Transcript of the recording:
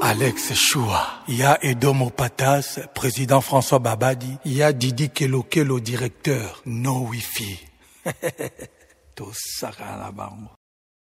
Alex Choua, il y a Edomo Patas, président François Babadi, il y a Didi Kelokelo, directeur, no wifi. Tout ça, la banque.